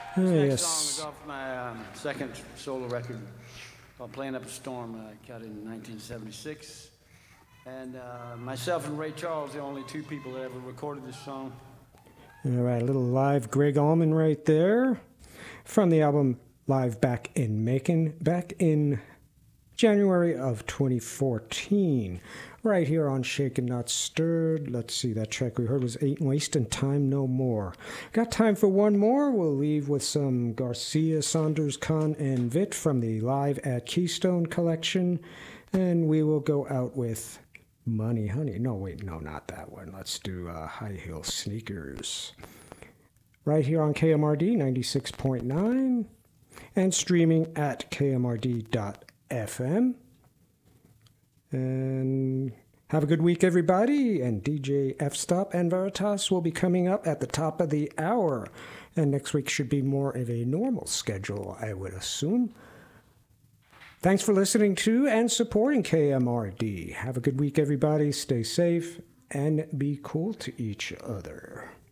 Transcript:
This next Yes. song is off my second solo record called Playing Up a Storm. I got it in 1976. And myself and Ray Charles, the only two people that ever recorded this song. All right, a little live Greg Allman right there from the album Live Back in Macon, back in January of 2014. Right here on Shaken Not Stirred. Let's see, that track we heard was Ain't Wasting Time No More. Got time for one more. We'll leave with some Garcia, Saunders, Kahn, and Vitt from the Live at Keystone collection. And we will go out with Money Honey. No, wait, no, not that one. Let's do High Heel Sneakers. Right here on KMRD 96.9 and streaming at kmrd.fm. And have a good week, everybody. And DJ F-Stop and Veritas will be coming up at the top of the hour. And next week should be more of a normal schedule, I would assume. Thanks for listening to and supporting KMRD. Have a good week, everybody. Stay safe and be cool to each other.